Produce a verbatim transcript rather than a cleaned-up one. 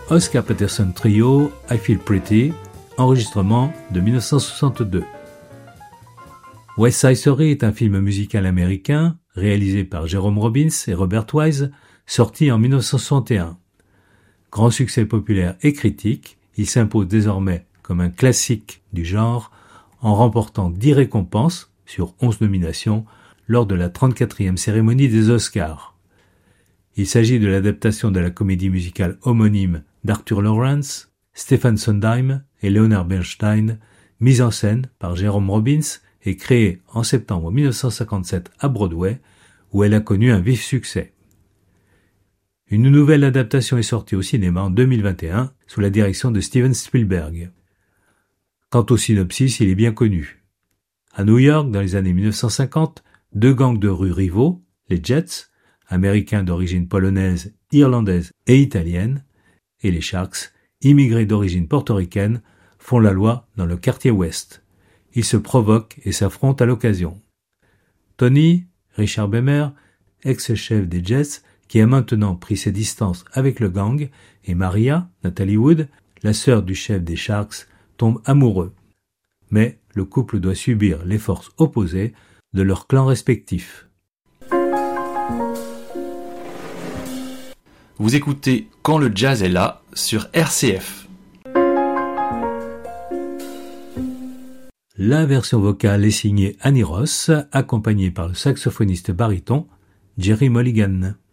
Oscar Peterson Trio, I Feel Pretty, enregistrement de dix-neuf cent soixante-deux. West Side Story est un film musical américain réalisé par Jerome Robbins et Robert Wise, sorti en dix-neuf cent soixante et un. Grand succès populaire et critique, il s'impose désormais comme un classique du genre en remportant dix récompenses sur onze nominations lors de la trente-quatrième cérémonie des Oscars. Il s'agit de l'adaptation de la comédie musicale homonyme d'Arthur Lawrence, Stephen Sondheim et Leonard Bernstein, mise en scène par Jerome Robbins et créée en septembre dix-neuf cent cinquante-sept à Broadway, où elle a connu un vif succès. Une nouvelle adaptation est sortie au cinéma en deux mille vingt et un sous la direction de Steven Spielberg. Quant au synopsis, il est bien connu. À New York, dans les années dix-neuf cent cinquante, deux gangs de rue rivaux, les Jets, américains d'origine polonaise, irlandaise et italienne, et les Sharks, immigrés d'origine portoricaine, font la loi dans le quartier ouest. Ils se provoquent et s'affrontent à l'occasion. Tony, Richard Beymer, ex-chef des Jets, qui a maintenant pris ses distances avec le gang, et Maria, Natalie Wood, la sœur du chef des Sharks, tombent amoureux. Mais le couple doit subir les forces opposées de leurs clans respectifs. Vous écoutez Quand le jazz est là sur R C F. La version vocale est signée Annie Ross, accompagnée par le saxophoniste baryton Jerry Mulligan.